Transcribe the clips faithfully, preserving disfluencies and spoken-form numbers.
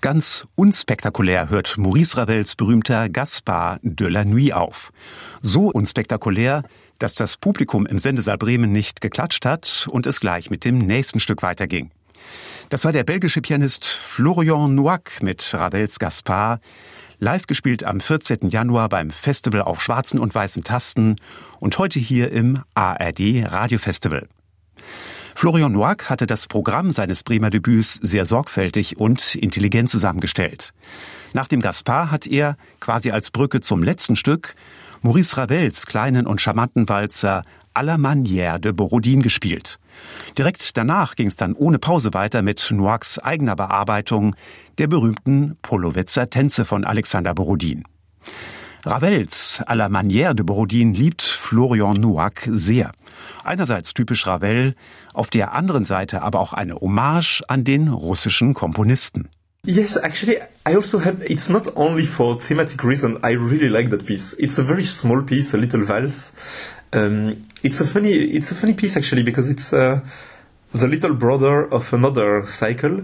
Ganz unspektakulär hört Maurice Ravels berühmter Gaspard de la Nuit auf. So unspektakulär, dass das Publikum im Sendesaal Bremen nicht geklatscht hat und es gleich mit dem nächsten Stück weiterging. Das war der belgische Pianist Florian Nouac mit Ravels Gaspard, live gespielt am vierzehnten Januar beim Festival auf schwarzen und weißen Tasten und heute hier im A R D Radiofestival. Florian Nouac hatte das Programm seines Bremer Debüts sehr sorgfältig und intelligent zusammengestellt. Nach dem Gaspard hat er, quasi als Brücke zum letzten Stück, Maurice Ravels kleinen und charmanten Walzer à la manière de Borodin gespielt. Direkt danach ging es dann ohne Pause weiter mit Nouacs eigener Bearbeitung der berühmten Polowetzer Tänze von Alexander Borodin. Ravels à la manière de Borodin liebt Florian Nouac sehr. Einerseits typisch Ravel, auf der anderen Seite aber auch eine Hommage an den russischen Komponisten. Yes, actually, I also have, it's not only for thematic reason, I really like that piece. It's a very small piece, a little valse. Um, it's a funny, it's a funny piece actually, because it's uh, the little brother of another cycle.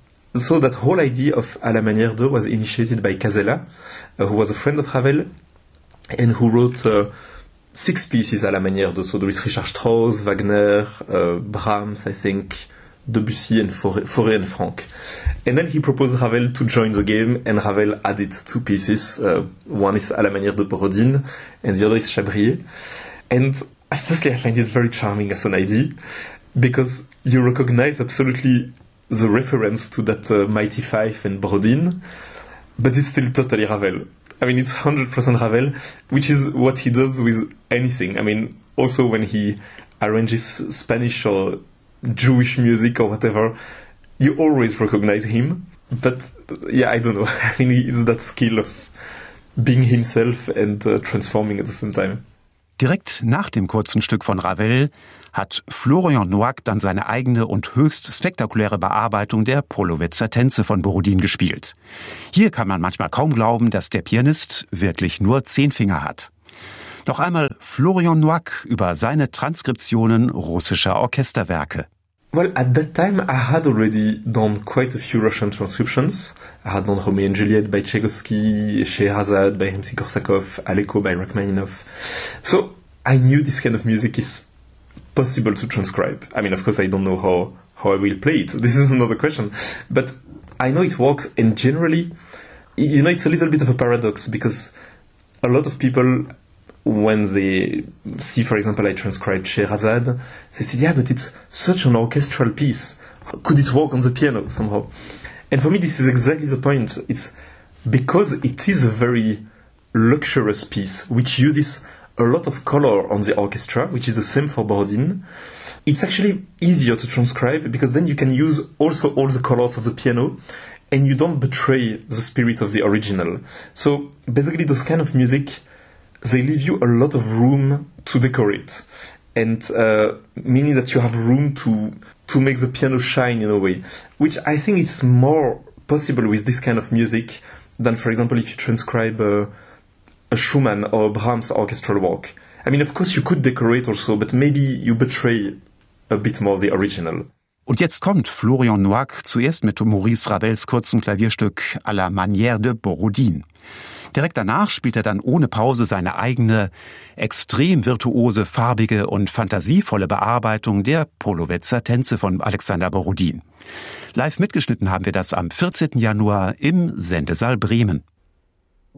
So that whole idea of à la manière de was initiated by Casella, uh, who was a friend of Ravel, and who wrote uh, six pieces à la manière de. So there is Richard Strauss, Wagner, uh, Brahms, I think, Debussy and Fauré and Franck. And then he proposed Ravel to join the game, and Ravel added two pieces. Uh, one is à la manière de Borodin, and the other is Chabrier. And firstly, I find it very charming as an idea, because you recognize absolutely the reference to that uh, Mighty Five and Borodin, but it's still totally Ravel. I mean, it's one hundred percent Ravel, which is what he does with anything. I mean, also when he arranges Spanish or Jewish music or whatever, you always recognize him. But yeah, I don't know. I mean, it's that skill of being himself and uh, transforming at the same time. Direkt nach dem kurzen Stück von Ravel hat Florian Nouac dann seine eigene und höchst spektakuläre Bearbeitung der Polowetzer Tänze von Borodin gespielt. Hier kann man manchmal kaum glauben, dass der Pianist wirklich nur zehn Finger hat. Noch einmal Florian Nouac über seine Transkriptionen russischer Orchesterwerke. Well, at that time I had already done quite a few Russian transcriptions. I had done Romeo and Juliet by Tchaikovsky, Scheherazade by Rimsky-Korsakov, Aleko by Rachmaninoff. So I knew this kind of music is possible to transcribe. I mean, of course, I don't know how, how I will play it. This is another question. But I know it works, and generally, you know, it's a little bit of a paradox, because a lot of people, when they see, for example, I transcribed Scheherazade, they say, yeah, but it's such an orchestral piece. Could it work on the piano somehow? And for me, this is exactly the point. It's because it is a very luxurious piece, which uses a lot of color on the orchestra, which is the same for Borodin. It's actually easier to transcribe, because then you can use also all the colors of the piano, and you don't betray the spirit of the original. So basically, those kind of music, they leave you a lot of room to decorate, and uh, meaning that you have room to to make the piano shine in a way, which I think is more possible with this kind of music than, for example, if you transcribe uh, a Schumann or a Brahms orchestral work. I mean, of course, you could decorate also, but maybe you betray a bit more the original. Und jetzt kommt Florian Nouac zuerst mit Maurice Ravels kurzem Klavierstück à la manière de Borodin. Direkt danach spielt er dann ohne Pause seine eigene, extrem virtuose, farbige und fantasievolle Bearbeitung der Polowetzer Tänze von Alexander Borodin. Live mitgeschnitten haben wir das am vierzehnten Januar im Sendesaal Bremen.